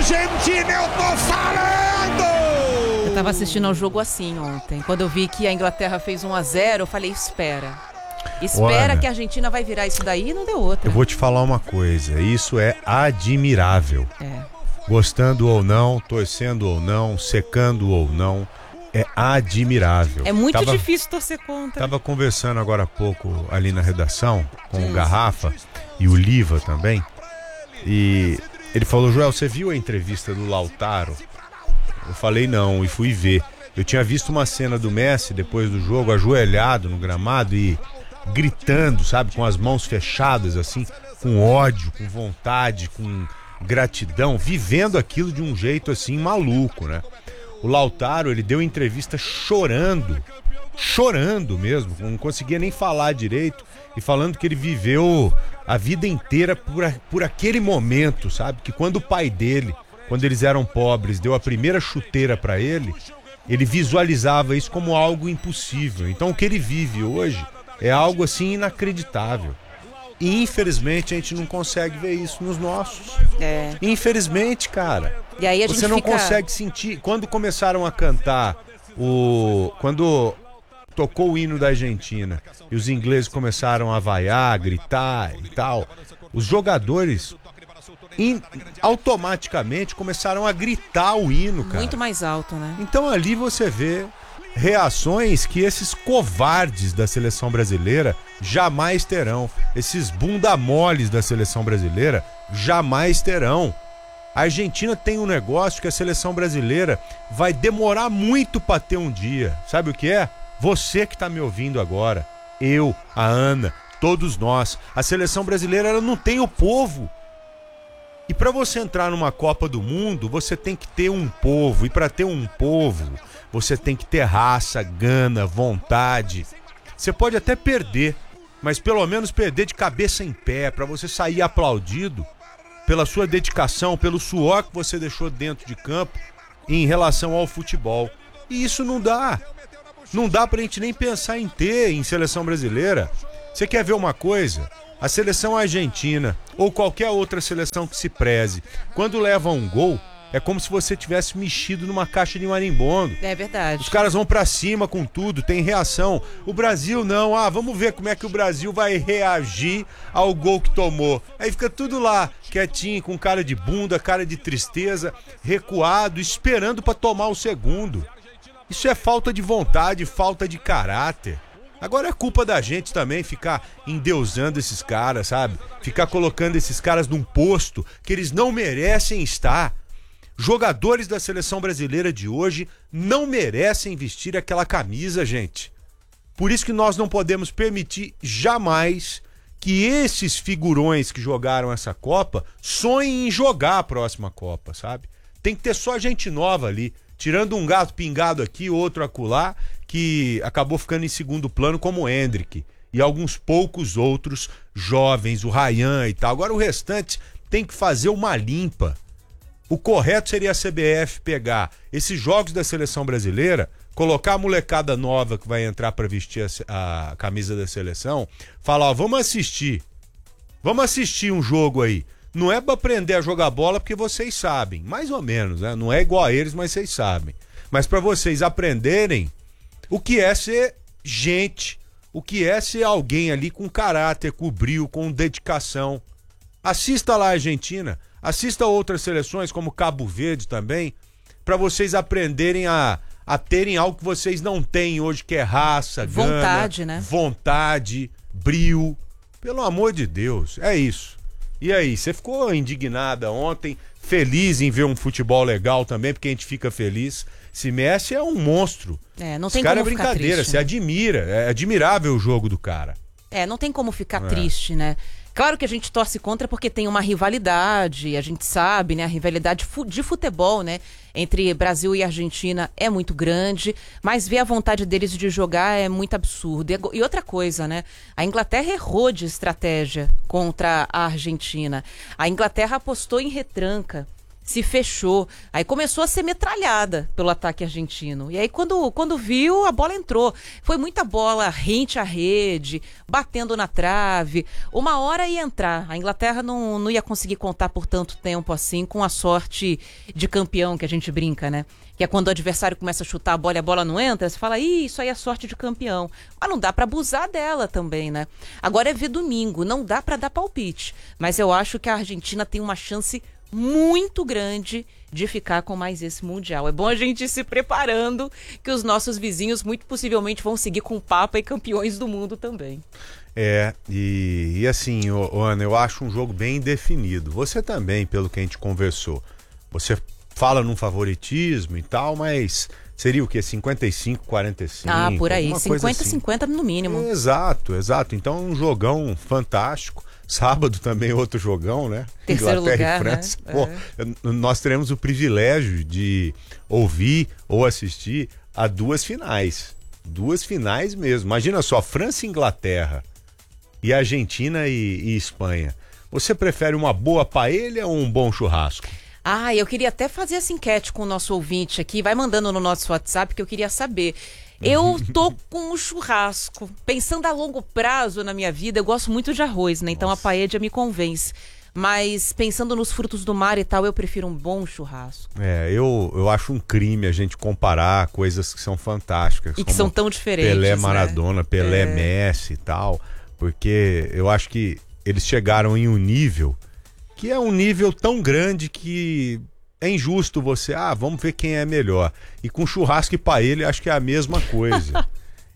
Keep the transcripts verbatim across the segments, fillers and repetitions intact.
Argentina, eu tô falando! Eu tava assistindo ao jogo assim ontem. Quando eu vi que a Inglaterra fez um a zero, eu falei, espera. Espera Ana, que a Argentina vai virar isso daí e não deu outra. Eu vou te falar uma coisa, isso é admirável. É. Gostando ou não, torcendo ou não, secando ou não, é admirável. É muito tava, difícil torcer contra. Tava conversando agora há pouco ali na redação com Sim. o Garrafa e o Liva também. E ele falou, Joel, você viu a entrevista do Lautaro? Eu falei não e fui ver. Eu tinha visto uma cena do Messi depois do jogo, ajoelhado no gramado e gritando, sabe, com as mãos fechadas assim, com ódio, com vontade, com gratidão, vivendo aquilo de um jeito assim maluco, né? O Lautaro, ele deu entrevista chorando, chorando mesmo, não conseguia nem falar direito e falando que ele viveu a vida inteira por, a, por aquele momento, sabe? Que quando o pai dele, quando eles eram pobres, deu a primeira chuteira pra ele, ele visualizava isso como algo impossível. Então o que ele vive hoje é algo assim inacreditável. E infelizmente a gente não consegue ver isso nos nossos. É. Infelizmente, cara. E aí a gente Você não fica... consegue sentir. Quando começaram a cantar o. Quando tocou o hino da Argentina e os ingleses começaram a vaiar, gritar e tal, os jogadores in... automaticamente começaram a gritar o hino, cara. Muito mais alto, né? Então ali você vê reações que esses covardes da seleção brasileira jamais terão. Esses bunda moles da seleção brasileira jamais terão. A Argentina tem um negócio que a seleção brasileira vai demorar muito para ter um dia. Sabe o que é? Você que tá me ouvindo agora, eu, a Ana, todos nós. A seleção brasileira, ela não tem o povo. E para você entrar numa Copa do Mundo, você tem que ter um povo. E para ter um povo, você tem que ter raça, gana, vontade. Você pode até perder, mas pelo menos perder de cabeça em pé, para você sair aplaudido pela sua dedicação, pelo suor que você deixou dentro de campo em relação ao futebol. E isso não dá. Não dá pra gente nem pensar em ter em seleção brasileira. Você quer ver uma coisa? A seleção argentina ou qualquer outra seleção que se preze, quando leva um gol, é como se você tivesse mexido numa caixa de marimbondo. É verdade. Os caras vão pra cima com tudo, tem reação. O Brasil não, ah, vamos ver como é que o Brasil vai reagir ao gol que tomou. Aí fica tudo lá, quietinho, com cara de bunda, cara de tristeza, recuado, esperando pra tomar o segundo. Isso é falta de vontade, falta de caráter. Agora é culpa da gente também ficar endeusando esses caras, sabe? Ficar colocando esses caras num posto que eles não merecem estar. Jogadores da seleção brasileira de hoje não merecem vestir aquela camisa, gente. Por isso que nós não podemos permitir jamais que esses figurões que jogaram essa Copa sonhem em jogar a próxima Copa, sabe? Tem que ter só gente nova ali, tirando um gato pingado aqui, outro acolá, que acabou ficando em segundo plano, como o Hendrick e alguns poucos outros jovens, o Ryan e tal. Agora o restante tem que fazer uma limpa. O correto seria a C B F pegar esses jogos da seleção brasileira, colocar a molecada nova que vai entrar para vestir a, a camisa da seleção, falar, ó, vamos assistir, vamos assistir um jogo aí. Não é para aprender a jogar bola porque vocês sabem, mais ou menos, né? Não é igual a eles, mas vocês sabem. Mas para vocês aprenderem o que é ser gente, o que é ser alguém ali com caráter, com brio, com dedicação. Assista lá a Argentina, assista outras seleções como Cabo Verde também, para vocês aprenderem a, a terem algo que vocês não têm hoje, que é raça, vontade, gana, né? Vontade, brio. Pelo amor de Deus, é isso. E aí, você ficou indignada ontem, feliz em ver um futebol legal também, porque a gente fica feliz. Se Messi é um monstro. É, não tem Esse cara como é brincadeira, triste, você né? admira, é admirável o jogo do cara. É, não tem como ficar É. triste, né? Claro que a gente torce contra porque tem uma rivalidade, a gente sabe, né? A rivalidade fu- de futebol, né? Entre Brasil e Argentina é muito grande, mas ver a vontade deles de jogar é muito absurdo. E, e outra coisa, né? A Inglaterra errou de estratégia contra a Argentina. A Inglaterra apostou em retranca. se fechou. Aí começou a ser metralhada pelo ataque argentino. E aí quando, quando viu, a bola entrou. Foi muita bola rente à rede, batendo na trave. Uma hora ia entrar. A Inglaterra não, não ia conseguir contar por tanto tempo assim com a sorte de campeão que a gente brinca, né? Que é quando o adversário começa a chutar a bola e a bola não entra, você fala, ih, isso aí é sorte de campeão. Mas não dá pra abusar dela também, né? Agora é ver domingo, não dá pra dar palpite. Mas eu acho que a Argentina tem uma chance muito grande de ficar com mais esse Mundial. É bom a gente ir se preparando, que os nossos vizinhos muito possivelmente vão seguir com o Papa e campeões do mundo também. É, e, e assim, ô, ô, Ana, eu acho um jogo bem definido. Você também, pelo que a gente conversou, você fala num favoritismo e tal, mas seria o quê? cinquenta e cinco, quarenta e cinco? Ah, por aí, cinquenta a assim. cinquenta no mínimo. Exato, exato. Então um jogão fantástico. Sábado também outro jogão, né? Terceiro Inglaterra lugar, e França. né? Pô, É. Nós teremos o privilégio de ouvir ou assistir a duas finais. Duas finais mesmo. Imagina só, França e Inglaterra e Argentina e, e Espanha. Você prefere uma boa paella ou um bom churrasco? Ah, eu queria até fazer essa enquete com o nosso ouvinte aqui. Vai mandando no nosso WhatsApp que eu queria saber. Eu tô com um churrasco. Pensando a longo prazo na minha vida, eu gosto muito de arroz, né? Então Nossa. A paella me convence. Mas pensando nos frutos do mar e tal, eu prefiro um bom churrasco. É, eu, eu acho um crime a gente comparar coisas que são fantásticas. E que são tão diferentes, Pelé, né? Maradona, Pelé, é. Messi e tal. Porque eu acho que eles chegaram em um nível que é um nível tão grande que é injusto você, ah, vamos ver quem é melhor. E com churrasco e paella, acho que é a mesma coisa.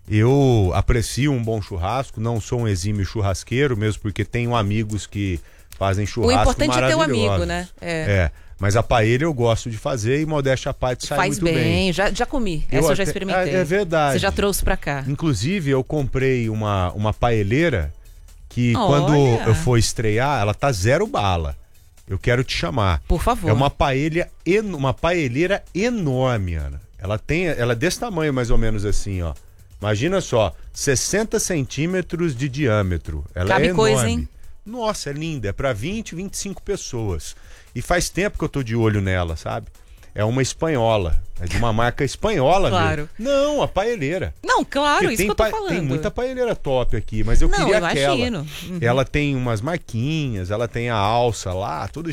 Eu aprecio um bom churrasco, não sou um exímio churrasqueiro, mesmo porque tenho amigos que fazem churrasco maravilhosos. O importante é ter um amigo, né? É. é. Mas a paella eu gosto de fazer e modéstia à parte sai Faz muito bem. bem, já, já comi, eu essa eu até, já experimentei. É, é verdade. Você já trouxe pra cá. Inclusive, eu comprei uma, uma paelleira que Olha. Quando eu for estrear, ela tá zero bala. Eu quero te chamar. Por favor. É uma paella, uma paelleira enorme, Ana. Ela tem, ela é desse tamanho mais ou menos assim, ó. Imagina só, sessenta centímetros de diâmetro. Ela Cabe é enorme. Coisa, hein? Nossa, é linda. É pra vinte, vinte e cinco pessoas. E faz tempo que eu tô de olho nela, sabe? É uma espanhola. É de uma marca espanhola, claro. Mesmo. Não, a paelleira. Não, claro, Porque isso que eu tô falando. Tem muita paelleira top aqui, mas eu Não, queria eu aquela. imagino. Uhum. Ela tem umas marquinhas, ela tem a alça lá, tudo